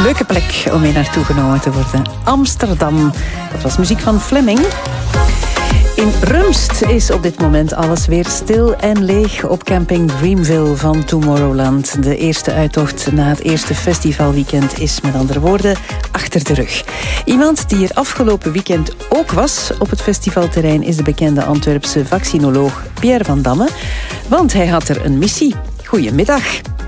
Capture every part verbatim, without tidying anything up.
Leuke plek om mee naartoe genomen te worden. Amsterdam. Dat was muziek van Fleming. In Rumst is op dit moment alles weer stil en leeg op camping Dreamville van Tomorrowland. De eerste uittocht na het eerste festivalweekend is met andere woorden achter de rug. Iemand die er afgelopen weekend ook was op het festivalterrein is de bekende Antwerpse vaccinoloog Pierre van Damme. Want hij had er een missie. Goedemiddag.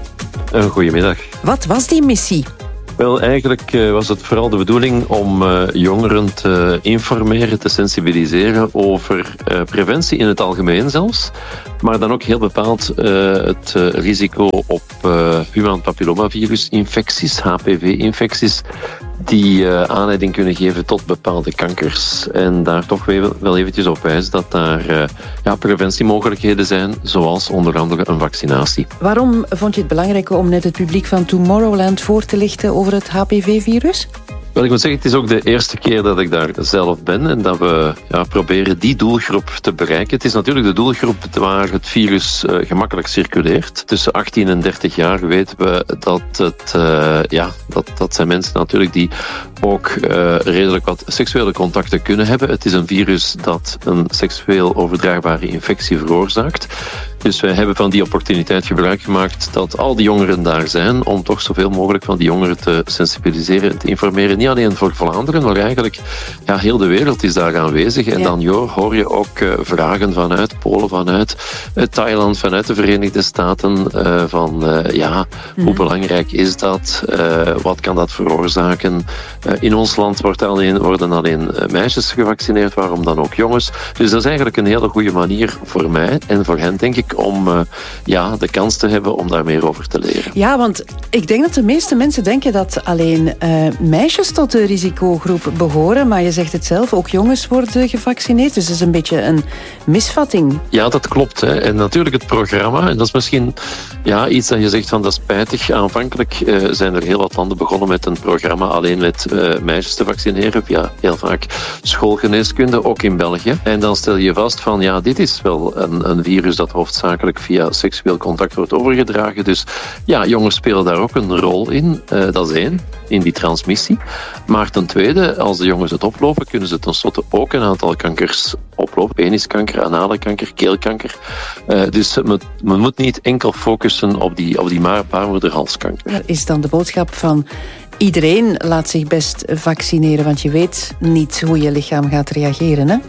Een goedemiddag. Wat was die missie? Wel, eigenlijk uh, was het vooral de bedoeling om uh, jongeren te informeren, te sensibiliseren over uh, preventie in het algemeen zelfs. Maar dan ook heel bepaald uh, het uh, risico op uh, human papillomavirus-infecties, H P V-infecties, die uh, aanleiding kunnen geven tot bepaalde kankers. En daar toch wel eventjes op wijzen dat daar uh, ja, preventiemogelijkheden zijn, zoals onder andere een vaccinatie. Waarom vond je het belangrijk om net het publiek van Tomorrowland voor te lichten over het H P V-virus? Wel, ik moet zeggen, het is ook de eerste keer dat ik daar zelf ben en dat we ja, proberen die doelgroep te bereiken. Het is natuurlijk de doelgroep waar het virus uh, gemakkelijk circuleert. Tussen achttien en dertig jaar weten we dat het, uh, ja, dat, dat zijn mensen natuurlijk die ook uh, redelijk wat seksuele contacten kunnen hebben. Het is een virus dat een seksueel overdraagbare infectie veroorzaakt. Dus wij hebben van die opportuniteit gebruik gemaakt dat al die jongeren daar zijn, om toch zoveel mogelijk van die jongeren te sensibiliseren en te informeren. Niet alleen voor Vlaanderen, maar eigenlijk ja, heel de wereld is daar aanwezig. En ja. dan joh, hoor je ook uh, vragen vanuit Polen, vanuit uh, Thailand, vanuit de Verenigde Staten. Uh, van uh, ja, mm. hoe belangrijk is dat? Uh, wat kan dat veroorzaken? Uh, in ons land wordt alleen, worden alleen uh, meisjes gevaccineerd, waarom dan ook jongens? Dus dat is eigenlijk een hele goede manier voor mij en voor hen, denk ik, om uh, ja, de kans te hebben om daar meer over te leren. Ja, want ik denk dat de meeste mensen denken dat alleen uh, meisjes tot de risicogroep behoren, maar je zegt het zelf, ook jongens worden gevaccineerd, dus dat is een beetje een misvatting. Ja, dat klopt. Hè. En natuurlijk het programma, en dat is misschien ja, iets dat je zegt van dat is spijtig. Aanvankelijk uh, zijn er heel wat landen begonnen met een programma alleen met uh, meisjes te vaccineren, via heel vaak schoolgeneeskunde, ook in België. En dan stel je vast van ja, dit is wel een, een virus dat hoofdzakelijk via seksueel contact wordt overgedragen. Dus ja, jongens spelen daar ook een rol in. Uh, dat is één, in die transmissie. Maar ten tweede, als de jongens het oplopen, kunnen ze tenslotte ook een aantal kankers oplopen. Peniskanker, anale kanker, keelkanker. Uh, dus men, men moet niet enkel focussen op die, op die baarmoederhalskanker. Er is dan de boodschap van iedereen laat zich best vaccineren, want je weet niet hoe je lichaam gaat reageren, hè?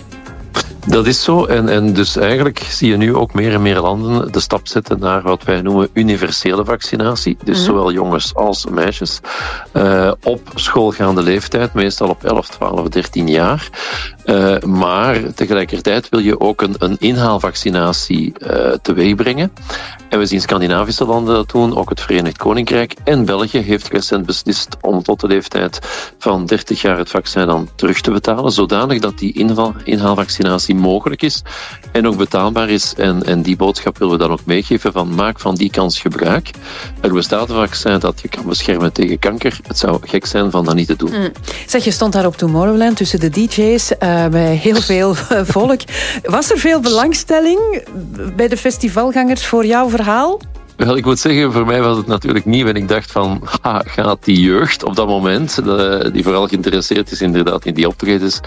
Dat is zo. En, en dus eigenlijk zie je nu ook meer en meer landen de stap zetten naar wat wij noemen universele vaccinatie. Dus mm-hmm. zowel jongens als meisjes uh, op schoolgaande leeftijd, meestal op elf, twaalf, dertien jaar. Uh, maar tegelijkertijd wil je ook een, een inhaalvaccinatie uh, teweegbrengen. En we zien Scandinavische landen dat doen, ook het Verenigd Koninkrijk. En België heeft recent beslist om tot de leeftijd van dertig jaar het vaccin dan terug te betalen, zodanig dat die inval, inhaalvaccinatie mogelijk is en ook betaalbaar is. En, en die boodschap willen we dan ook meegeven van maak van die kans gebruik. Er bestaat een vaccin dat je kan beschermen tegen kanker. Het zou gek zijn van dat niet te doen. Mm. Zeg, je stond daar op Tomorrowland tussen de D J's uh, bij heel veel volk. Was er veel belangstelling bij de festivalgangers voor jouw verhaal? Wel, ik moet zeggen, voor mij was het natuurlijk nieuw. En ik dacht van, ha, gaat die jeugd op dat moment, de, die vooral geïnteresseerd is inderdaad in die optredens,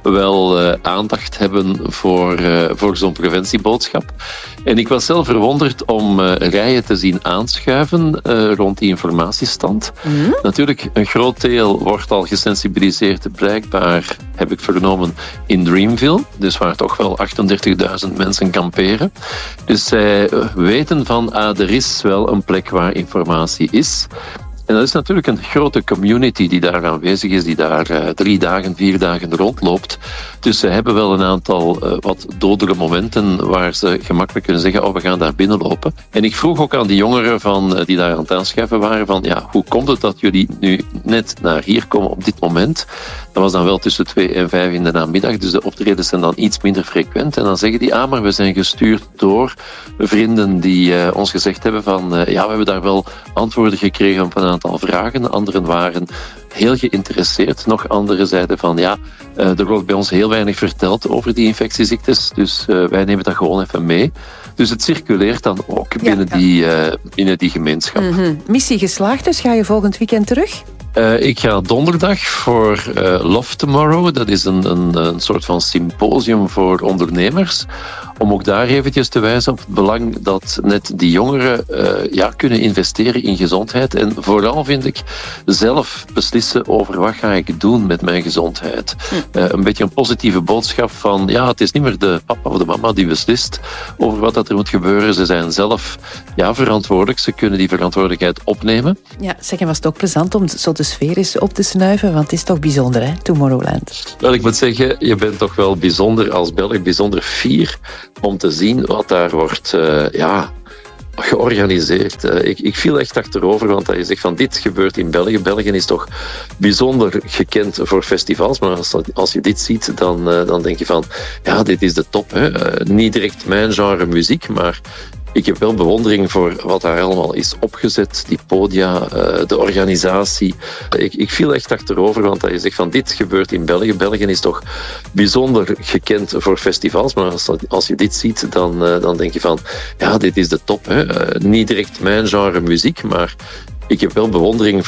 wel uh, aandacht hebben voor, uh, voor zo'n preventieboodschap. En ik was zelf verwonderd om uh, rijen te zien aanschuiven uh, rond die informatiestand. Mm-hmm. Natuurlijk, een groot deel wordt al gesensibiliseerd, blijkbaar, heb ik vernomen, in Dreamville. Dus waar toch wel achtendertigduizend mensen kamperen. Dus zij uh, weten van, ah, er is is wel een plek waar informatie is. En dat is natuurlijk een grote community die daar aanwezig is, die daar uh, drie dagen, vier dagen rondloopt. Dus ze hebben wel een aantal uh, wat dodere momenten waar ze gemakkelijk kunnen zeggen, oh, we gaan daar binnenlopen. En ik vroeg ook aan die jongeren van, uh, die daar aan het aanschuiven waren, van ja, hoe komt het dat jullie nu net naar hier komen op dit moment? Dat was dan wel tussen twee en vijf in de namiddag, dus de optredens zijn dan iets minder frequent. En dan zeggen die, ah, maar we zijn gestuurd door vrienden die uh, ons gezegd hebben van, uh, ja, we hebben daar wel antwoorden gekregen op een aantal vragen. Anderen waren heel geïnteresseerd. Nog anderen zeiden van, ja, uh, er wordt bij ons heel weinig verteld over die infectieziektes, dus uh, wij nemen dat gewoon even mee. Dus het circuleert dan ook binnen, ja, ja. Die, uh, binnen die gemeenschap. Mm-hmm. Missie geslaagd, dus ga je volgend weekend terug? Uh, ik ga donderdag voor uh, Love Tomorrow. Dat is een, een, een soort van symposium voor ondernemers. Om ook daar eventjes te wijzen op het belang dat net die jongeren uh, ja, kunnen investeren in gezondheid. En vooral vind ik zelf beslissen over wat ga ik doen met mijn gezondheid. Hm. Uh, een beetje een positieve boodschap van ja, het is niet meer de papa of de mama die beslist over wat dat er moet gebeuren. Ze zijn zelf ja, verantwoordelijk. Ze kunnen die verantwoordelijkheid opnemen. Ja, zeg, en was het ook plezant om zo de sfeer eens op te snuiven? Want het is toch bijzonder, hè, Tomorrowland? Wel, ik moet zeggen, je bent toch wel bijzonder als Belg, bijzonder fier om te zien wat daar wordt uh, ja, georganiseerd. Uh, ik, ik viel echt achterover, want je zegt van dit gebeurt in België. België is toch bijzonder gekend voor festivals, maar als, als je dit ziet, dan, uh, dan denk je van ja, dit is de top. Hè? Uh, niet direct mijn genre muziek, maar ik heb wel bewondering voor wat daar allemaal is opgezet, die podia, de organisatie. Ik, ik viel echt achterover, want je zegt van dit gebeurt in België. België is toch bijzonder gekend voor festivals, maar als, als je dit ziet, dan, dan denk je van ja, dit is de top. Hè. Niet direct mijn genre muziek, maar ik heb wel bewondering voor